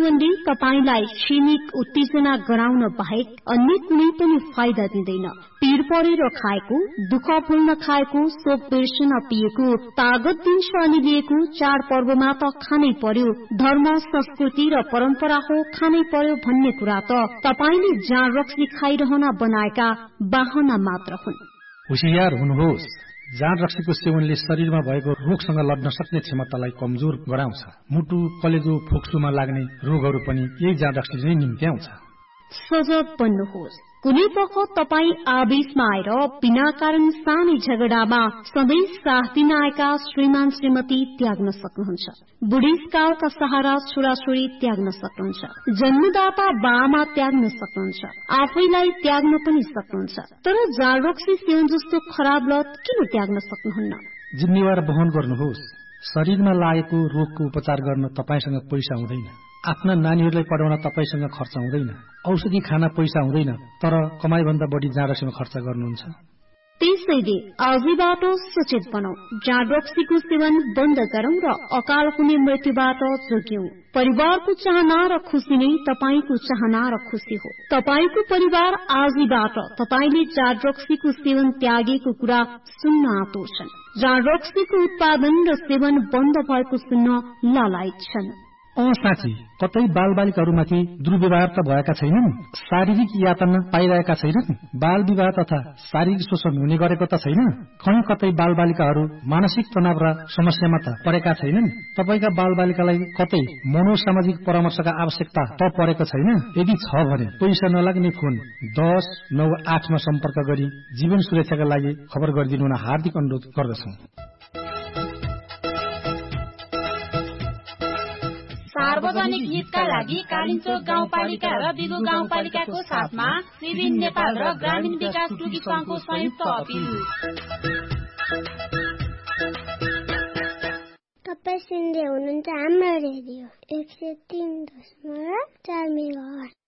सेवनले तपाईलाई क्षणिक उत्तेजना गराउन बाहेक अन्य कुनै पनि फाइदा दिँदैन। पीड़ परेर खाएको, दुःख भुल्न खाएको, शोक बिर्सन पिएको, तागत दिन्छ अनि लिएको चाडपर्वमा त खानै पर्यो। धर्म, संस्कृति र परम्परा हो, खानै पर्यो भन्ने कुरा त तपाईले जाँड रक्सी खाइरहन बनाएका बाहना मात्र हुन्। होशियार हुनुहोस्। जाँड रक्सीको सेवनले शरीरमा भएको रोगसँग लड्न सक्ने क्षमतालाई कमजोर गराउँछ। मुटु, कलेजो, फोक्सोमा लाग्ने रोगहरू पनि यही जाँड रक्सीले नै निम्त्याउँछ। सजग बन्नुहोस्। कुनै बखत तपाई आवेशमा आएर बिना कारण सानै झगडामा सधैँ साथ दिन आएका श्रीमान श्रीमती त्याग्न सक्नुहुन्छ। बुढेसकालका सहारा छोराछोरी त्याग्न सक्नुहुन्छ। जन्मदाता बाआमा त्याग्न सक्नुहुन्छ। आफैलाई त्याग्न पनि सक्नुहुन्छ। तर जाँड रक्सी सेवन जस्तो खराब लत किन त्याग्न सक्नुहुन्न? जिम्मेवार वहन गर्नुहोस्। शरीरमा लागेको रोगको उपचार गर्न तपाईसँग पैसा हुँदैन। आफ्ना नानीहरूलाई पढाउन तपाईसँग खर्च हुँदैन। औषधि खान पैसा हुँदैन, तर कमाईभन्दा बढी जाँड रक्सीमा खर्च गर्नुहुन्छ। त्यसैले आजैबाट सचेत बनाऊ। जाँड रक्सीको सेवन बन्द गरौं र अकाल हुने मृत्युबाट जोग्यौं। परिवारको चाहना र खुशी नै तपाईको चाहना र खुशी हो। तपाईको परिवार आजैबाट तपाईले जाँड रक्सीको सेवन त्यागेको कुरा सुन्न आँतुर्छन्। जाँड रक्सीको उत्पादन र सेवन बन्द भएको सुन्न लालायित छन्। साँच्ची कतै बालबालिकाहरूमाथि दुर्व्यवहार त भएका छैनन्? शारीरिक यातना पाइरहेका छैनन्? बाल विवाह तथा शारीरिक शोषण हुने गरेको त छैन? कहीँ कतै बालबालिकाहरू मानसिक तनाव र समस्यामा त परेका छैनन्? तपाईका बालबालिकालाई कतै मनोसामाजिक परामर्शका आवश्यकता त परेको छैन? यदि छ भने पैसा नलाग्ने फोन 1098 मा सम्पर्क गरी जीवन सुरक्षाका लागि खबर गरिदिनु हुन हार्दिक अनुरोध गर्दछौं। सार्वजनिक हितका लागि कालिन्चोक गाउँपालिका र बिगु गाउँपालिकाको साथमा सिभिन नेपाल र ग्रामीण विकास टुकी संघको संयुक्त अपिल। तपाईं सुन्दै हुनुहुन्छ हाम्रो रेडियो 103.4 मेगाहर्ज।